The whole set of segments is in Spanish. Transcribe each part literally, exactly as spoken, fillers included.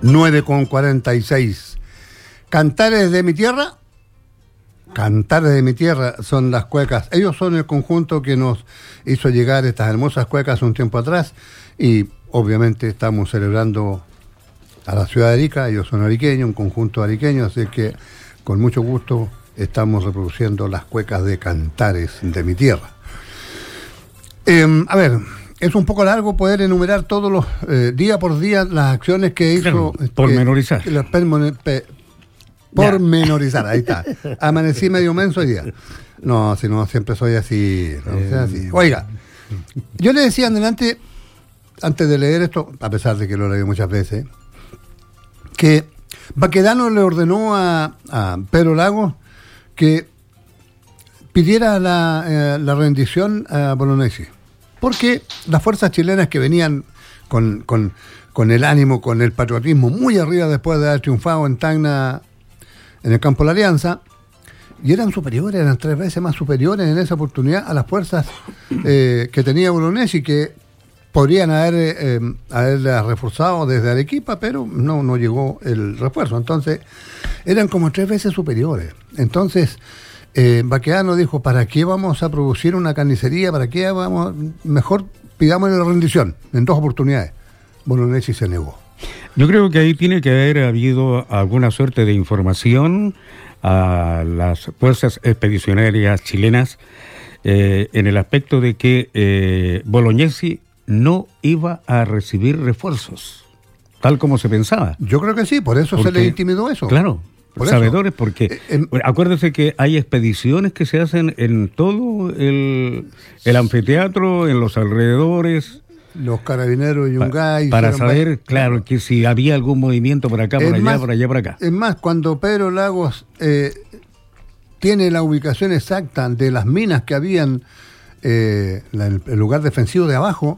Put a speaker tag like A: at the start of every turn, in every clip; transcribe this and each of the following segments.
A: nueve con cuarenta y seis. Cantares de mi tierra. Cantares de mi tierra son las cuecas. Ellos son el conjunto que nos hizo llegar estas hermosas cuecas un tiempo atrás. Y obviamente estamos celebrando a la ciudad de Arica. Ellos son ariqueños, un conjunto ariqueño. Así que con mucho gusto estamos reproduciendo las cuecas de Cantares de mi tierra. Eh, a ver... Es un poco largo poder enumerar todos los, eh, día por día, las acciones que hizo...
B: Claro, pormenorizar.
A: Eh, las permone- pe- pormenorizar, ahí está. Amanecí medio menso hoy día. No, si no, siempre soy así. No,
B: Eh,
A: sea así. Oiga, yo le decía adelante, antes de leer esto, a pesar de que lo leí muchas veces, que Baquedano le ordenó a, a Pedro Lagos que pidiera la, eh, la rendición a Bolognesi. Porque las fuerzas chilenas que venían con, con, con el ánimo, con el patriotismo muy arriba después de haber triunfado en Tacna, en el campo de la Alianza, y eran superiores, eran tres veces más superiores en esa oportunidad a las fuerzas eh, que tenía Bolognesi, que podrían haber eh, haberla reforzado desde Arequipa, pero no, no llegó el refuerzo. Entonces, eran como tres veces superiores. Entonces... Eh, Baquedano dijo, ¿para qué vamos a producir una carnicería? ¿Para qué vamos? Mejor pidámosle la rendición en dos oportunidades. Bolognesi se negó.
B: Yo creo que ahí tiene que haber habido alguna suerte de información a las fuerzas expedicionarias chilenas eh, en el aspecto de que eh, Bolognesi no iba a recibir refuerzos, tal como se pensaba.
A: Yo creo que sí, por eso
B: Porque,
A: se le intimidó eso.
B: Claro. Por sabedores, eso. Porque eh, eh, acuérdese que hay expediciones que se hacen en todo el, el anfiteatro, en los alrededores.
A: Los carabineros y Yungay.
B: Pa, para saber, más, claro, que si había algún movimiento por acá, por allá,
A: más,
B: por allá, por acá.
A: Es más, cuando Pedro Lagos eh, tiene la ubicación exacta de las minas que habían eh, la, el, el lugar defensivo de abajo,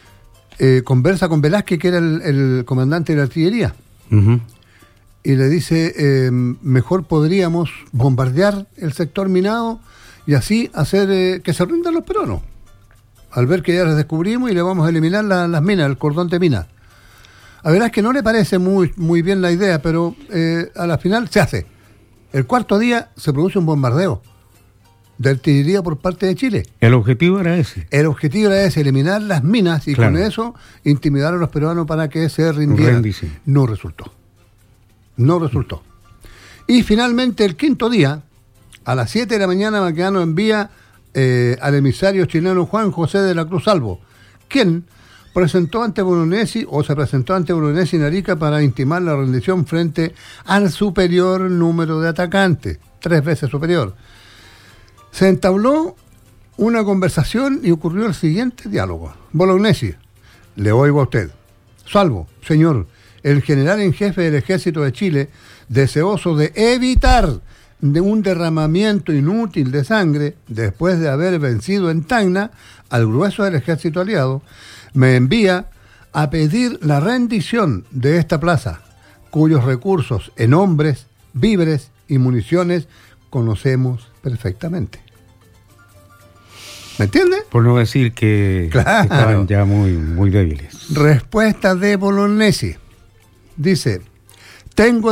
A: eh, conversa con Velázquez, que era el, el comandante de la artillería. Uh-huh. Y le dice, eh, mejor podríamos bombardear el sector minado y así hacer eh, que se rindan los peruanos. Al ver que ya les descubrimos y le vamos a eliminar la, las minas, el cordón de minas. A ver, es que no le parece muy, muy bien la idea, pero eh, a la final se hace. El cuarto día se produce un bombardeo de artillería por parte de Chile.
B: El objetivo era ese.
A: El objetivo era ese, eliminar las minas y claro. Con eso intimidar a los peruanos para que se rindieran. Rendice. No resultó. No resultó. Y finalmente el quinto día, a las siete de la mañana, Baquedano envía eh, al emisario chileno Juan José de la Cruz Salvo, quien presentó ante Bolognesi, o se presentó ante Bolognesi en Arica para intimar la rendición frente al superior número de atacantes, tres veces superior. Se entabló una conversación y ocurrió el siguiente diálogo. Bolognesi, le oigo a usted. Salvo, señor, el general en jefe del Ejército de Chile, deseoso de evitar de un derramamiento inútil de sangre después de haber vencido en Tacna al grueso del ejército aliado, me envía a pedir la rendición de esta plaza, cuyos recursos en hombres, víveres y municiones conocemos perfectamente. ¿Me entiende?
B: Por no decir que claro. Estaban ya muy, muy débiles.
A: Respuesta de Bolognesi. Dice, tengo